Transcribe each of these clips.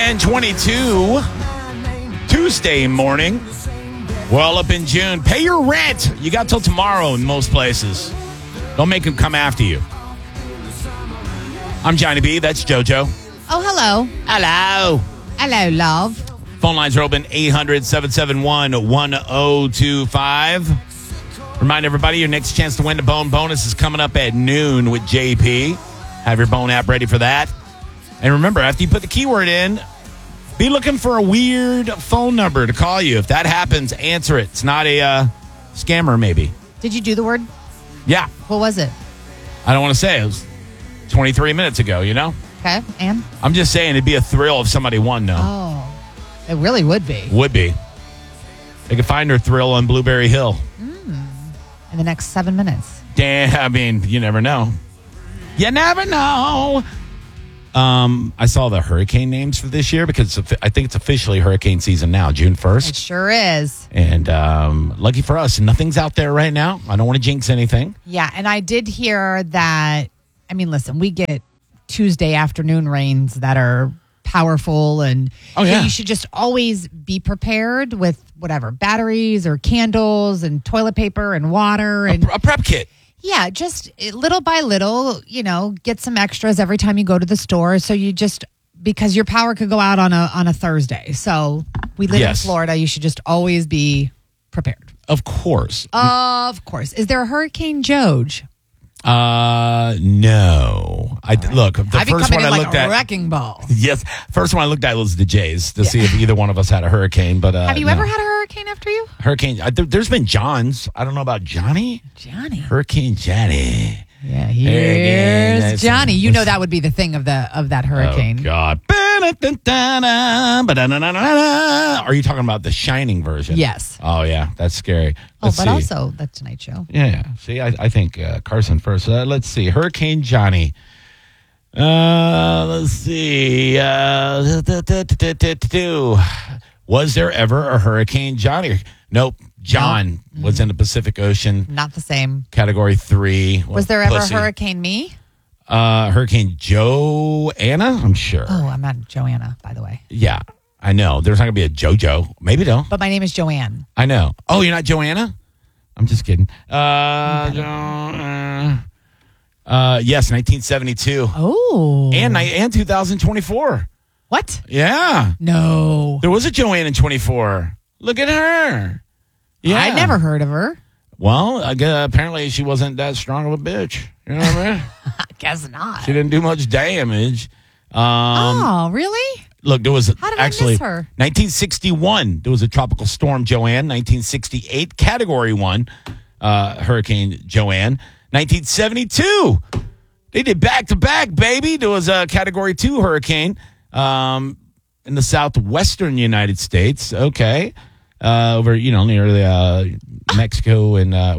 10:22 Tuesday morning. Well, up in June. Pay your rent. You got till tomorrow in most places. Don't make them come after you. I'm Johnny B. That's JoJo. Oh, hello. Hello. Hello, love. Phone lines are open 800-771-1025. Remind everybody your next chance to win the Bone bonus is coming up at noon with JP. Have your Bone app ready for that. And remember, after you put the keyword in, be looking for a weird phone number to call you. If that happens, answer it. It's not a scammer, maybe. Did you do the word? Yeah. What was it? I don't want to say. It was 23 minutes ago, you know? Okay, and? I'm just saying it'd be a thrill if somebody won, though. Oh, it really would be. Would be. They could find their thrill on Blueberry Hill. In the next 7 minutes. Damn, I mean, you never know. You never know. I saw the hurricane names for this year because I think it's officially hurricane season now, June 1st. It sure is. And lucky for us, nothing's out there right now. I don't want to jinx anything. Yeah, and I did hear that, I mean, listen, we get Tuesday afternoon rains that are powerful, and you should just always be prepared with whatever, batteries or candles and toilet paper and water. And a prep kit. Yeah, just little by little, get some extras every time you go to the store. So you just, because your power could go out on a Thursday. So we live in Florida. You should just always be prepared. Of course. Of course. Is there a Hurricane Joj? No. Look, the first one I looked at, wrecking ball. Yes, first one I looked at was the Jays to see if either one of us had a hurricane. But have you ever had a hurricane after you? Hurricane. There's been Johns. I don't know about Johnny. Hurricane Johnny. Yeah, here's Johnny. You know that would be the thing of that hurricane. Oh God. Are you talking about the Shining version? Yes. Oh yeah, that's scary. Also the Tonight Show. Yeah. See, I think Carson first. Let's see, Hurricane Johnny. Let's see. Was there ever a Hurricane Johnny? Nope. John was in the Pacific Ocean. Not the same. Category 3. Was there ever a Hurricane Me? Hurricane Joanna, I'm sure. Oh, I'm not Joanna, by the way. Yeah, I know. There's not going to be a JoJo. Maybe though. But my name is Joanne. I know. Oh, you're not Joanna? I'm just kidding. Yes, 1972. Oh. And 2024. What? Yeah. No. There was a Joanne in 24. Look at her. Yeah. I never heard of her. Well, apparently she wasn't that strong of a bitch. You know what I mean? I guess not. She didn't do much damage. Oh, really? Look, there was How did I miss her? 1961. There was a tropical storm, Joanne. 1968, Category 1, Hurricane Joanne. 1972, they did back-to-back, baby. There was a Category 2 hurricane in the southwestern United States. Okay. Over, near the Mexico and then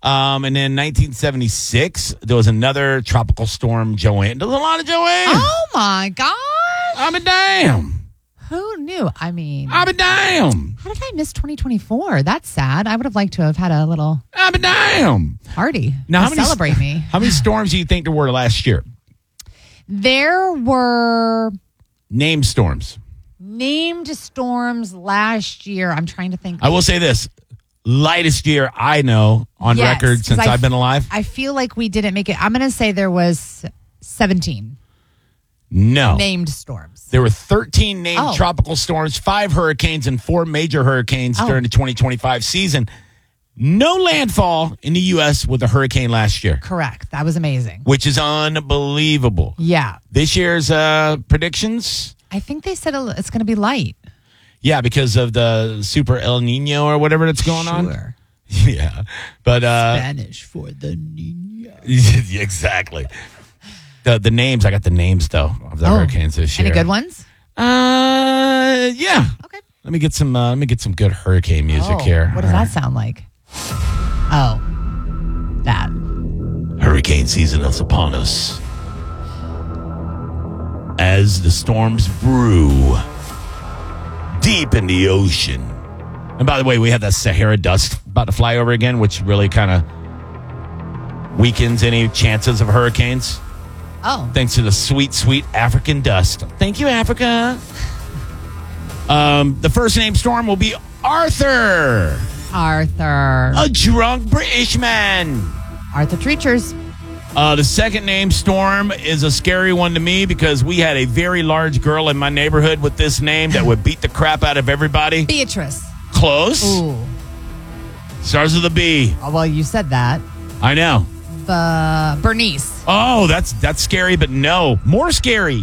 1976 there was another tropical storm, Joanne. There's a lot of Joanne. Oh my gosh! I'm a damn. Who knew? I mean, I'm a damn. How did I miss 2024? That's sad. I would have liked to have had a little. I'm a damn Party. Now, celebrate me. How many storms do you think there were last year? There were named storms last year. I'm trying to think. I will say this. Lightest year I know on record since I've been alive. I feel like we didn't make it. I'm going to say there was 17. No. Named storms. There were 13 named tropical storms, 5 hurricanes, and 4 major hurricanes during the 2025 season. No landfall in the U.S. with a hurricane last year. Correct. That was amazing. Which is unbelievable. Yeah. This year's predictions? I think they said it's going to be light. Yeah, because of the super El Nino or whatever that's going on. Yeah. But Spanish for the Nino. Exactly. The names, I got the names though of the hurricanes this year. Any good ones? Yeah. Okay. Let me get some good hurricane music here. What does that sound like? Oh. That. Hurricane season is upon us. As the storms brew deep in the ocean. And by the way, we have that Sahara dust about to fly over again, which really kind of weakens any chances of hurricanes. Oh. Thanks to the sweet, sweet African dust. Thank you, Africa. The first name storm will be Arthur. Arthur. A drunk British man. Arthur Treachers. The second name storm is a scary one to me because we had a very large girl in my neighborhood with this name that would beat the crap out of everybody. Beatrice. Close. Ooh. Starts with a B. Oh, well, you said that. I know. Bernice. Oh, that's scary, but no. More scary.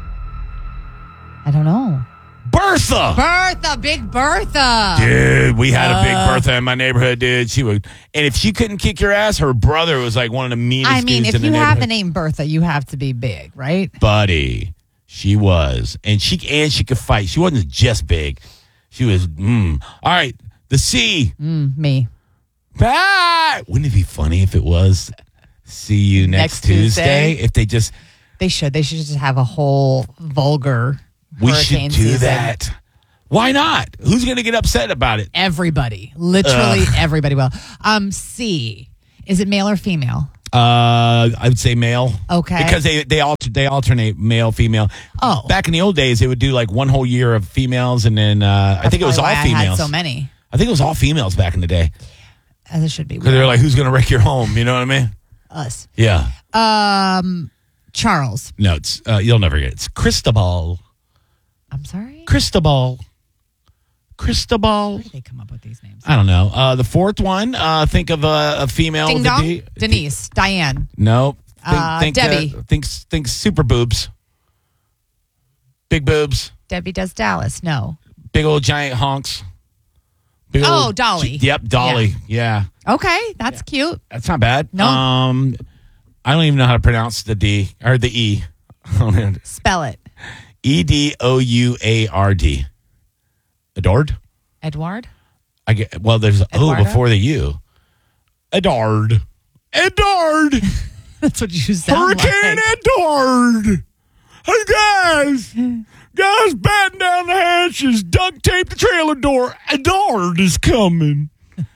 I don't know. Bertha. Big Bertha. Dude, we had a big Bertha in my neighborhood, dude. She would, and if she couldn't kick your ass, her brother was like one of the meanest I mean, dudes if in the you have the neighborhood. name Bertha, you have to be big, right? Buddy, she was. And she could fight. She wasn't just big. She was, All right, the C. Me. Ah! Wouldn't it be funny if it was see you next Tuesday? If they just... They should just have a whole vulgar We should hurricane do season. that. Why not? Who's going to get upset about it? Everybody. Literally everybody will. C. Is it male or female? I would say male. Okay. Because they alternate male, female. Oh. Back in the old days, they would do like one whole year of females, and then I think it was all That's probably why I females. had so many. I think it was all females back in the day. As it should be. Because they're like, who's going to wreck your home? You know what I mean? Us. Yeah. Charles. No, it's you'll never get it. It's Cristobal. I'm sorry? Cristobal. Where did they come up with these names? I don't know. The fourth one, think of a female. Ding with a dong. D. Denise. Diane. No. Debbie. Think super boobs. Big boobs. Debbie does Dallas. No. Big old giant honks. Big Oh, old, Dolly. Yep, Dolly. Yeah. Okay. That's cute. That's not bad. No. I don't even know how to pronounce the D or the E. Spell it. Edouard. Adored? Edward? I get there's Eduardo? O before the U. Edard. That's what you sound Hurricane like. Edard. Hey guys, batten down the hatches, duct tape the trailer door. Edard is coming.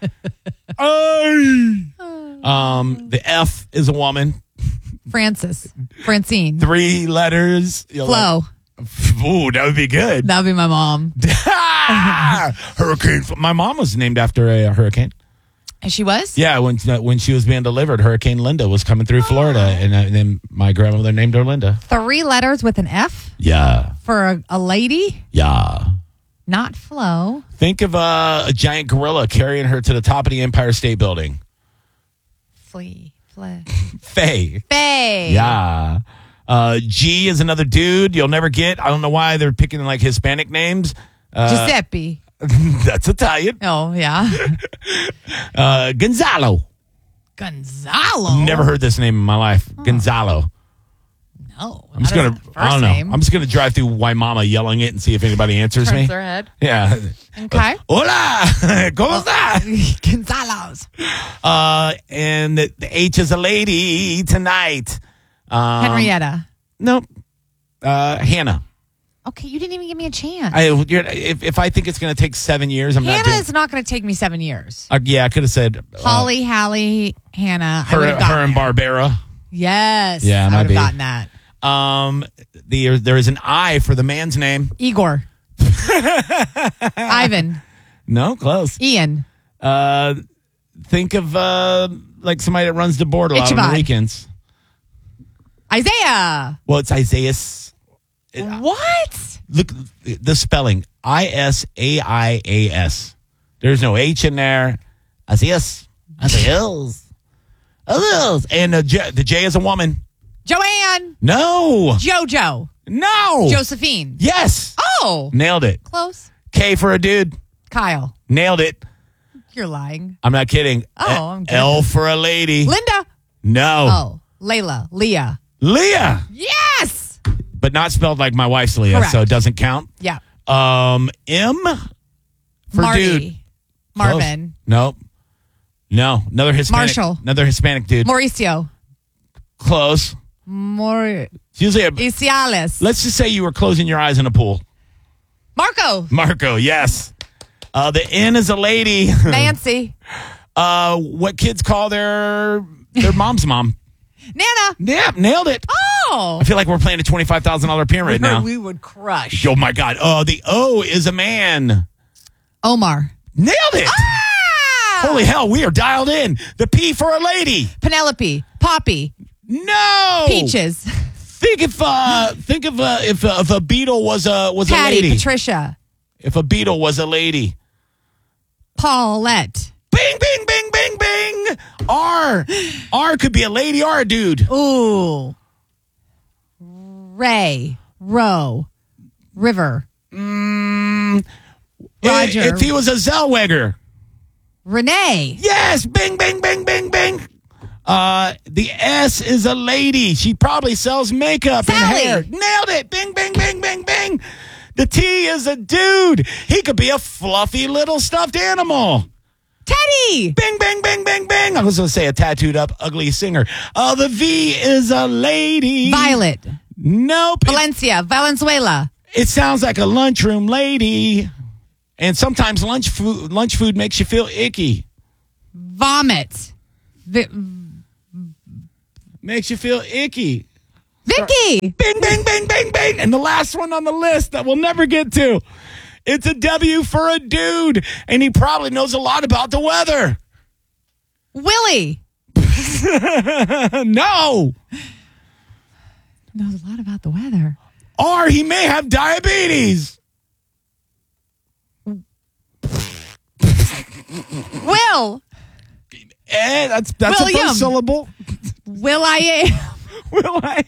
The F is a woman. Francine. 3 letters. Flo. Ooh, that would be good. That would be my mom. Hurricane. My mom was named after a hurricane. And she was? Yeah, when she was being delivered, Hurricane Linda was coming through Florida, and then my grandmother named her Linda. 3 letters with an F? Yeah. For a lady? Yeah. Not Flo. Think of a giant gorilla carrying her to the top of the Empire State Building. Faye. Faye. Yeah. G is another dude you'll never get. I don't know why they're picking like Hispanic names. Giuseppe. That's Italian. Oh, yeah. Gonzalo. Gonzalo. Never heard this name in my life. Gonzalo. No. I'm just gonna. I don't know. I'm just gonna drive through Waimama yelling it and see if anybody answers me. Turns their head. Yeah. Okay. Hola. ¿Cómo está? Gonzalo's. And the H is a lady tonight. Henrietta. Nope. Hannah. Okay, you didn't even give me a chance. If I think it's going to take 7 years, I'm not Hannah doing. is not going to take me 7 years. Yeah, I could have said Holly, Hallie, Hannah. I her, would have gotten her and that. Barbara. Yes. Yeah, I might would be. have gotten that. There is an I for the man's name. Igor. Ivan. No, close. Ian. Think of like somebody that runs the board a lot on Ichabod. the weekends. Isaiah. Well, it's Isaias. What? Look, the spelling. Isaias. There's no H in there. Isaias. And the J is a woman. Joanne. No. Jojo. No. Josephine. Yes. Oh. Nailed it. Close. K for a dude. Kyle. Nailed it. You're lying. I'm not kidding. Oh, I'm kidding. L for a lady. Linda. No. Oh. Layla. Leah. Leah. Yes. But not spelled like my wife's Leah, Correct. so it doesn't count. Yeah. M for Marty. dude. Marvin. Close. Nope. No. Another Hispanic. Marshall. Another Hispanic dude. Mauricio. Close. Mauriciales. It's usually let's just say you were closing your eyes in a pool. Marco. Marco, yes. The N is a lady. Nancy. What kids call their mom's mom? Nana. Yep, nailed it. Oh. I feel like we're playing a $25,000 pyramid now. We would crush. Oh, my God. Oh, the O is a man. Omar. Nailed it. Ah! Holy hell, we are dialed in. The P for a lady. Penelope. Poppy. No. Peaches. Think if a Beatle was a Patty. lady. Patricia. If a Beatle was a lady. Paulette. Bing, bing, bing, bing, bing. R. R could be a lady or a dude. Ooh. Ray. Roe. River. Roger. If he was a Zellweger. Renee. Yes. Bing, bing, bing, bing, bing. The S is a lady. She probably sells makeup Sally. and hair. Nailed it. Bing, bing, bing, bing, bing. The T is a dude. He could be a fluffy little stuffed animal. Teddy. Bing, bing, bing, bing, bing. I was going to say a tattooed up ugly singer. The V is a lady. Violet. Nope. Valencia. Valenzuela. It sounds like a lunchroom lady. And sometimes lunch food makes you feel icky. Vomit. Makes you feel icky. Vicky. Bing, bing, bing, bing, bing. And the last one on the list that we'll never get to. It's a W for a dude. And he probably knows a lot about the weather. Willie. No. Knows a lot about the weather. Or he may have diabetes. Will. That's a William. first syllable. Will I am. Will I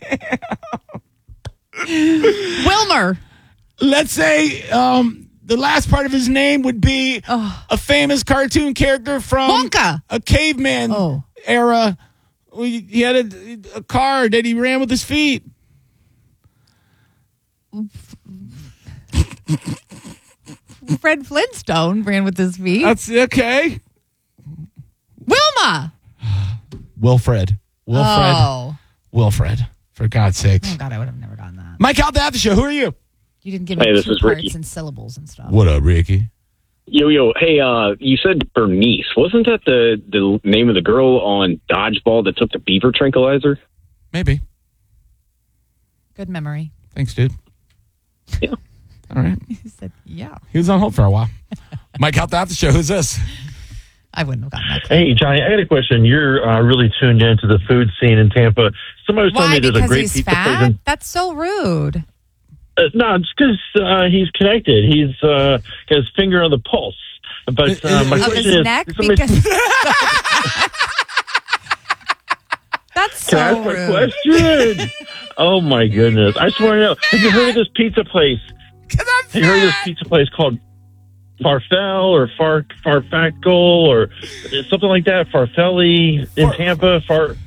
am. Wilmer. Let's say the last part of his name would be a famous cartoon character from Wonka. a caveman era. He had a car that he ran with his feet. Fred Flintstone ran with his feet. That's okay. Wilma. Wilfred. Oh. Wilfred. For God's sakes. Oh, God, I would have never gotten that. Mike out the after show. Who are you? You didn't give me this two is parts Ricky. and syllables and stuff. What up, Ricky? Yo, hey, you said Bernice. Wasn't that the name of the girl on Dodgeball that took the beaver tranquilizer? Maybe. Good memory. Thanks, dude. Yeah. All right. He said, yeah. He was on hold for a while. Mike out the after show. Who's this? I wouldn't have gotten that. Hey, Johnny, I got a question. You're really tuned into the food scene in Tampa. Somebody was telling Why? me there's Because a great he's pizza fat? place. That's so rude. No, it's because he's connected. He's got his finger on the pulse. But my Of question his is, neck? somebody- Because that's can I so ask my rude. question? Oh my goodness! I just want to know. Have you heard of this pizza place? Have you heard of this pizza place called Farfel or Farfackel or something like that? Farfelli in Tampa.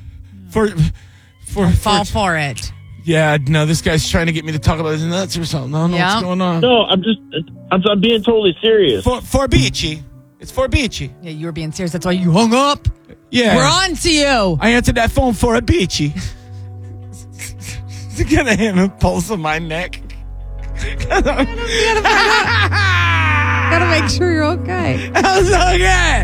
Fall for it. Yeah, no, this guy's trying to get me to talk about his nuts or something. I don't know Yeah. what's going on. No, I'm being totally serious. Forbici. It's Forbici. Yeah, you were being serious. That's why you hung up. Yeah. We're on to you. I answered that phone for a beachy. Gonna have a pulse on my neck. Gotta make sure you're okay. How's okay?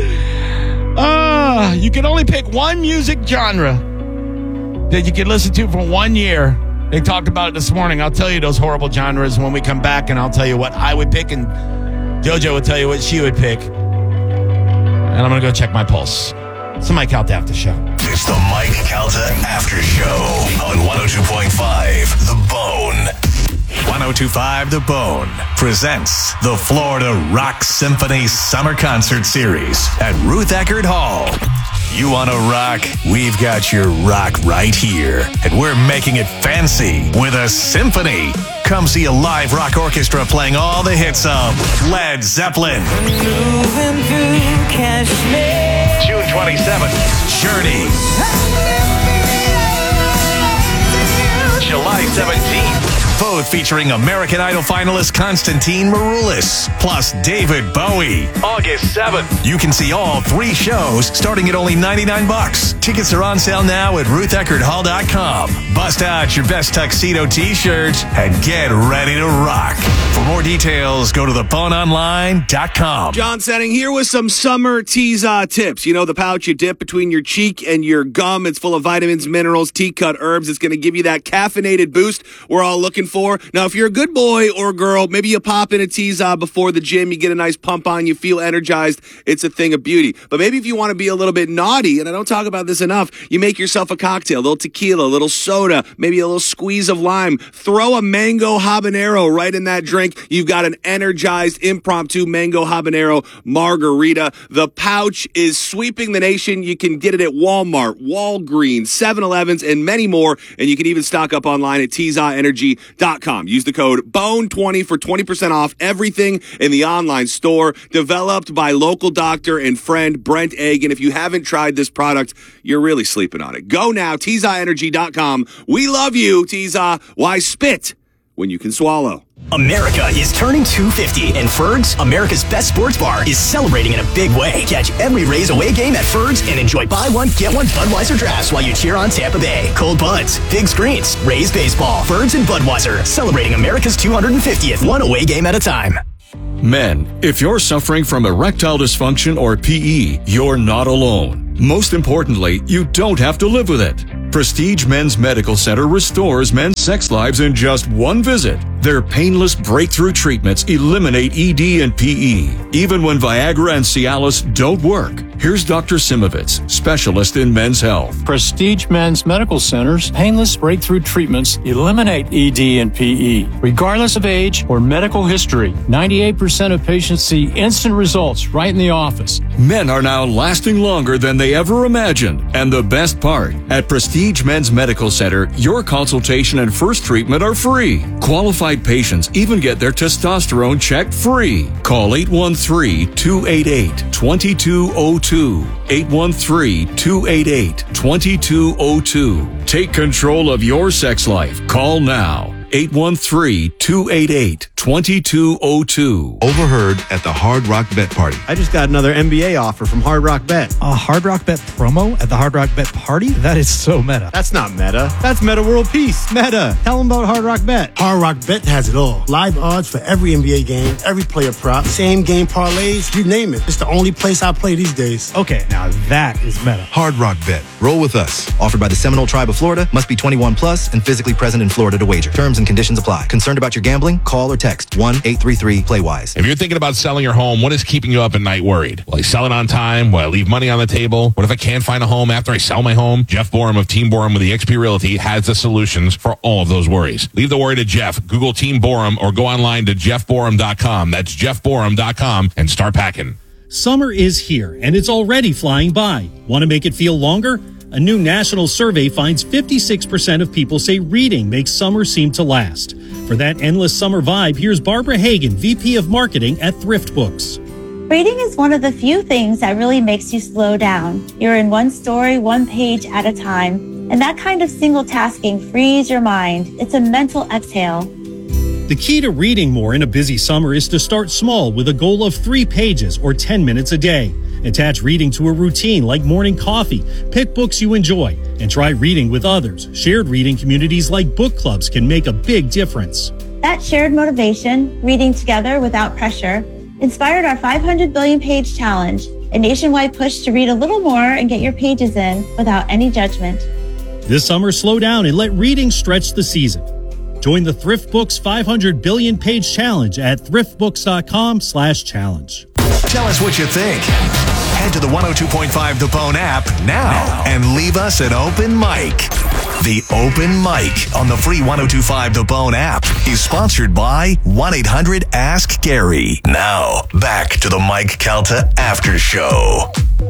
You can only pick one music genre that you can listen to for 1 year. They talked about it this morning. I'll tell you those horrible genres when we come back, and I'll tell you what I would pick, and JoJo would tell you what she would pick. And I'm going to go check my pulse. It's the Mike Calta After Show. It's the Mike Calta After Show on 102.5 The Bone. 102.5 The Bone presents the Florida Rock Symphony Summer Concert Series at Ruth Eckerd Hall. You want to rock? We've got your rock right here. And we're making it fancy with a symphony. Come see a live rock orchestra playing all the hits of Led Zeppelin. June 27th, Journey. July 17th, both featuring American Idol finalist Constantine Maroulis, plus David Bowie. August 7th, you can see all 3 shows starting at only $99. Tickets are on sale now at RuthEckerdHall.com. Bust out your best tuxedo t-shirts and get ready to rock. For more details, go to theboneonline.com. John Setting here with some summer Teza tips. You know, the pouch you dip between your cheek and your gum. It's full of vitamins, minerals, tea-cut herbs. It's going to give you that caffeinated boost we're all looking for. Now, if you're a good boy or girl, maybe you pop in a Teza before the gym. You get a nice pump on. You feel energized. It's a thing of beauty. But maybe if you want to be a little bit naughty, and I don't talk about this enough, you make yourself a cocktail, a little tequila, a little soda, maybe a little squeeze of lime. Throw a mango habanero right in that drink. You've got an energized impromptu mango habanero margarita. The pouch is sweeping the nation. You can get it at Walmart, Walgreens, 7-Elevens, and many more. And you can even stock up online at TezaEnergy.com. Use the code BONE20 for 20% off everything in the online store. Developed by local doctor and friend Brent Egan. If you haven't tried this product, you're really sleeping on it. Go now, TezaEnergy.com. We love you, Teza. Why spit when you can swallow? America is turning 250, and Ferg's, America's best sports bar, is celebrating in a big way. Catch every Rays away game at Ferg's and enjoy buy one, get one Budweiser drafts while you cheer on Tampa Bay. Cold buds, big screens, Rays baseball, Ferg's and Budweiser, celebrating America's 250th, one away game at a time. Men, if you're suffering from erectile dysfunction or PE, you're not alone. Most importantly, you don't have to live with it. Prestige Men's Medical Center restores men's sex lives in just one visit. Their painless breakthrough treatments eliminate ED and PE, even when Viagra and Cialis don't work. Here's Dr. Simovitz, specialist in men's health. Prestige Men's Medical Center's painless breakthrough treatments eliminate ED and PE. Regardless of age or medical history, 98% of patients see instant results right in the office. Men are now lasting longer than they ever imagined. And the best part, at Prestige Men's Medical Center, your consultation and first treatment are free. Qualified patients even get their testosterone checked free. Call 813-288-2202. 813-288-2202. Take control of your sex life. Call now. 813-288-2202. Overheard at the Hard Rock Bet Party. I just got another NBA offer from Hard Rock Bet. A Hard Rock Bet promo at the Hard Rock Bet Party? That is so meta. That's not meta. That's Meta World Peace. Meta. Tell them about Hard Rock Bet. Hard Rock Bet has it all. Live odds for every NBA game, every player prop, same game parlays, you name it. It's the only place I play these days. Okay, now that is meta. Hard Rock Bet. Roll with us. Offered by the Seminole Tribe of Florida. Must be 21 plus and physically present in Florida to wager. Terms and conditions apply. Concerned about your gambling? Call or text 1-833-PLAY-WISE. If you're thinking about selling your home, what is keeping you up at night worried? Will I sell it on time? Will I leave money on the table? What if I can't find a home after I sell my home? Jeff Borum of Team Borum with eXp Realty has the solutions for all of those worries. Leave the worry to Jeff. Google Team Borum or go online to jeffborum.com. That's jeffborum.com and start packing. Summer is here and it's already flying by. Want to make it feel longer? A new national survey finds 56% of people say reading makes summer seem to last. For that endless summer vibe, here's Barbara Hagan, VP of Marketing at Thrift Books. Reading is one of the few things that really makes you slow down. You're in one story, one page at a time, and that kind of single tasking frees your mind. It's a mental exhale. The key to reading more in a busy summer is to start small with a goal of 3 pages or 10 minutes a day. Attach reading to a routine like morning coffee. Pick books you enjoy and try reading with others. Shared reading communities like book clubs can make a big difference. That shared motivation, reading together without pressure, inspired our 500 billion page challenge, a nationwide push to read a little more and get your pages in without any judgment. This summer, slow down and let reading stretch the season. Join the Thrift Books 500 billion page challenge at thriftbooks.com/challenge. Tell us what you think. Head to the 102.5 The Bone app now and leave us an open mic. The Open Mic on the free 102.5 The Bone app is sponsored by 1-800-ASK-GARY. Now, back to the Mike Calta After Show.